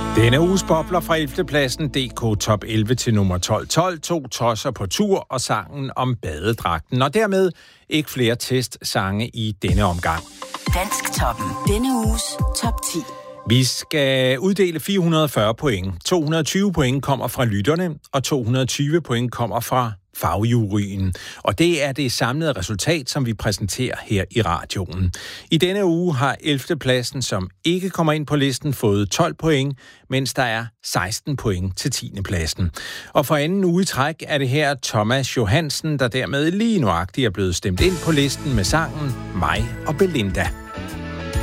Denne uges bobler fra 11. pladsen, DK Top 11 til nummer 12. 2 tosser på tur og sangen om badedragten. Og dermed ikke flere testsange i denne omgang. Dansktoppen. Denne uges top 10. Vi skal uddele 440 point. 220 point kommer fra lytterne, og 220 point kommer fra fagjuryen. Og det er det samlede resultat, som vi præsenterer her i radioen. I denne uge har 11. pladsen, som ikke kommer ind på listen, fået 12 point, mens der er 16 point til 10. pladsen. Og for anden uge i træk er det her Thomas Johansen, der dermed lige nuagtigt er blevet stemt ind på listen med sangen Mig og Belinda.